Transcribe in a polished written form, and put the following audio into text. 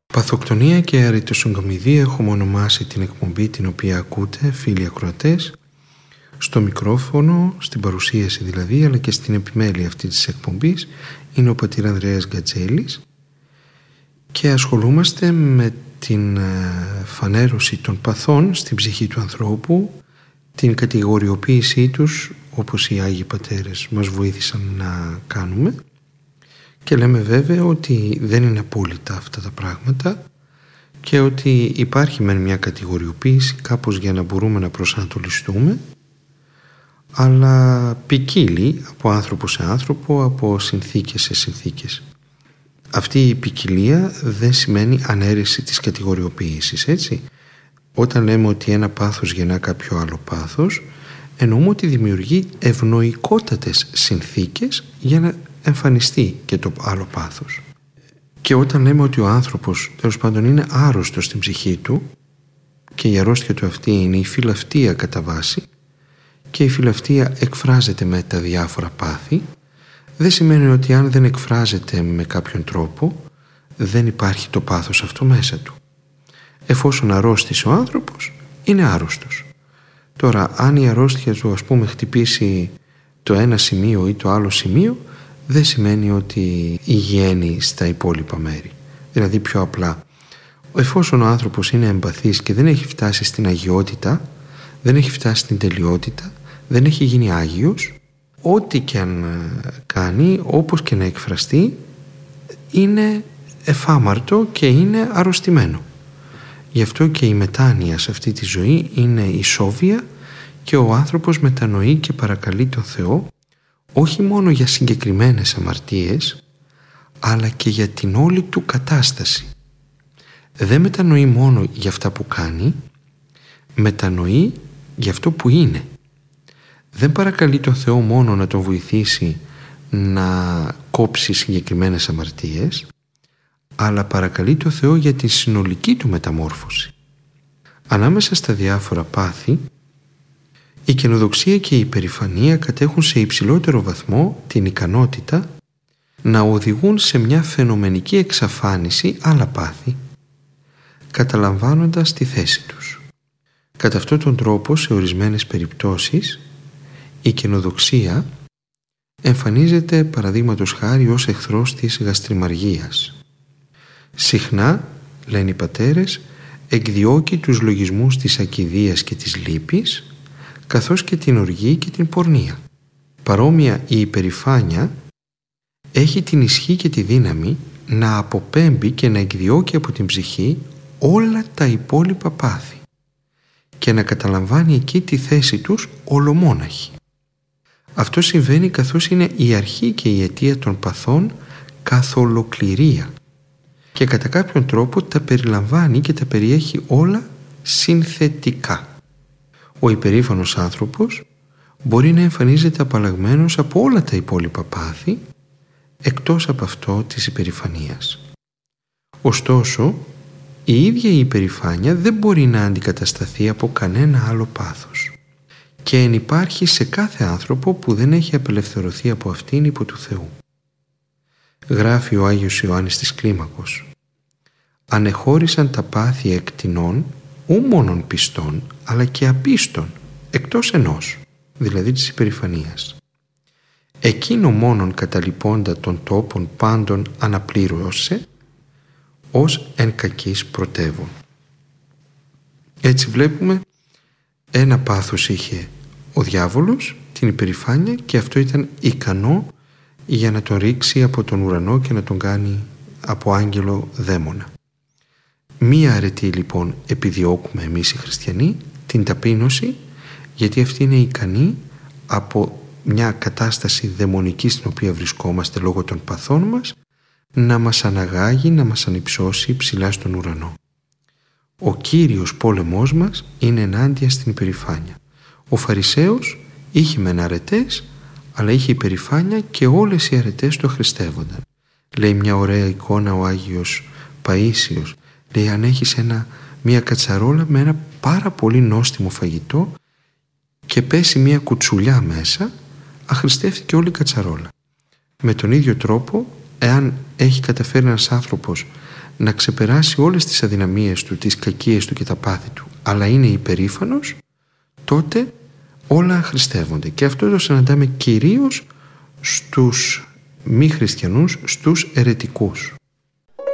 Παθοκτονία και αριτοσυγκομιδία έχουμε ονομάσει την εκπομπή την οποία ακούτε, φίλοι ακροατές, στο μικρόφωνο, στην παρουσίαση δηλαδή, αλλά και στην επιμέλεια αυτή της εκπομπής είναι ο πατήρ Ανδρέας Γκατζέλης και ασχολούμαστε με την φανέρωση των παθών στην ψυχή του ανθρώπου, την κατηγοριοποίησή τους όπως οι Άγιοι Πατέρες μας βοήθησαν να κάνουμε, και λέμε βέβαια ότι δεν είναι απόλυτα αυτά τα πράγματα και ότι υπάρχει μεν μια κατηγοριοποίηση κάπως για να μπορούμε να προσανατολιστούμε, αλλά ποικίλει από άνθρωπο σε άνθρωπο, από συνθήκες σε συνθήκες. Αυτή η ποικιλία δεν σημαίνει ανέρεση της κατηγοριοποίησης, έτσι. Όταν λέμε ότι ένα πάθος γεννά κάποιο άλλο πάθος, εννοούμε ότι δημιουργεί ευνοϊκότατες συνθήκες για να εμφανιστεί και το άλλο πάθος. Και όταν λέμε ότι ο άνθρωπος τέλος πάντων είναι άρρωστος στην ψυχή του και η αρρώστια του αυτή είναι η φιλαυτία κατά βάση και η φιλαυτία εκφράζεται με τα διάφορα πάθη, δεν σημαίνει ότι αν δεν εκφράζεται με κάποιον τρόπο δεν υπάρχει το πάθος αυτό μέσα του. Εφόσον αρρώστησε ο άνθρωπος, είναι άρρωστος. Τώρα, αν η αρρώστια του χτυπήσει το ένα σημείο ή το άλλο σημείο, δεν σημαίνει ότι υγιένει στα υπόλοιπα μέρη. Δηλαδή πιο απλά, εφόσον ο άνθρωπος είναι εμπαθής και δεν έχει φτάσει στην αγιότητα, δεν έχει φτάσει στην τελειότητα, δεν έχει γίνει Άγιος, ό,τι και αν κάνει, όπως και να εκφραστεί, είναι εφάμαρτο και είναι αρρωστημένο. Γι' αυτό και η μετάνοια σε αυτή τη ζωή είναι ισόβια και ο άνθρωπος μετανοεί και παρακαλεί τον Θεό όχι μόνο για συγκεκριμένες αμαρτίες, αλλά και για την όλη του κατάσταση. Δεν μετανοεί μόνο για αυτά που κάνει, μετανοεί για αυτό που είναι. Δεν παρακαλεί τον Θεό μόνο να τον βοηθήσει να κόψει συγκεκριμένες αμαρτίες, αλλά παρακαλεί τον Θεό για τη συνολική του μεταμόρφωση. Ανάμεσα στα διάφορα πάθη, η καινοδοξία και η υπερηφανία κατέχουν σε υψηλότερο βαθμό την ικανότητα να οδηγούν σε μια φαινομενική εξαφάνιση άλλα πάθη, καταλαμβάνοντας τη θέση τους. Κατά αυτόν τον τρόπο, σε ορισμένες περιπτώσεις, η καινοδοξία εμφανίζεται παραδείγματος χάρη ως εχθρός της γαστριμαργίας. Συχνά, λένε οι πατέρες, εκδιώκει τους λογισμούς της ακηδείας και της λύπης, καθώς και την οργή και την πορνεία. Παρόμοια, η υπερηφάνεια έχει την ισχύ και τη δύναμη να αποπέμπει και να εκδιώκει από την ψυχή όλα τα υπόλοιπα πάθη και να καταλαμβάνει εκεί τη θέση τους ολομόναχη. Αυτό συμβαίνει καθώς είναι η αρχή και η αιτία των παθών καθ' ολοκληρία και κατά κάποιον τρόπο τα περιλαμβάνει και τα περιέχει όλα συνθετικά. Ο υπερήφανος άνθρωπος μπορεί να εμφανίζεται απαλλαγμένος από όλα τα υπόλοιπα πάθη εκτός από αυτό της υπερηφανίας. Ωστόσο, η ίδια η υπερηφάνεια δεν μπορεί να αντικατασταθεί από κανένα άλλο πάθος και ενυπάρχει σε κάθε άνθρωπο που δεν έχει απελευθερωθεί από αυτήν υπό του Θεού. Γράφει ο Άγιος Ιωάννης της Κλίμακος: «Ανεχώρησαν τα πάθη εκτινών ου μόνον πιστών, αλλά και απίστων, εκτός ενός, δηλαδή της υπερηφανίας. Εκείνο μόνον καταλοιπώντα των τόπων πάντων αναπλήρωσε, ως εν κακής πρωτεύων». Έτσι βλέπουμε, ένα πάθος είχε ο διάβολος, την υπερηφάνεια, και αυτό ήταν ικανό για να τον ρίξει από τον ουρανό και να τον κάνει από άγγελο δαίμονα. Μία αρετή λοιπόν επιδιώκουμε εμείς οι χριστιανοί, την ταπείνωση, γιατί αυτή είναι ικανή από μια κατάσταση δαιμονική στην οποία βρισκόμαστε λόγω των παθών μας να μας αναγάγει, να μας ανυψώσει ψηλά στον ουρανό. Ο κύριος πόλεμός μας είναι ενάντια στην υπερηφάνεια. Ο Φαρισαίος είχε μεν αρετές, αλλά είχε υπερηφάνεια και όλες οι αρετές το χρηστεύονταν. Λέει μια ωραία εικόνα ο Άγιος Παΐσιος. Λέει, αν έχεις μια κατσαρόλα με ένα πάρα πολύ νόστιμο φαγητό και πέσει μια κουτσουλιά μέσα, αχρηστεύτηκε όλη η κατσαρόλα. Με τον ίδιο τρόπο, εάν έχει καταφέρει ένας άνθρωπος να ξεπεράσει όλες τις αδυναμίες του, τις κακίες του και τα πάθη του, αλλά είναι υπερήφανος, τότε όλα χρηστεύονται. Και αυτό το συναντάμε κυρίως στους μη χριστιανούς, στους αιρετικούς.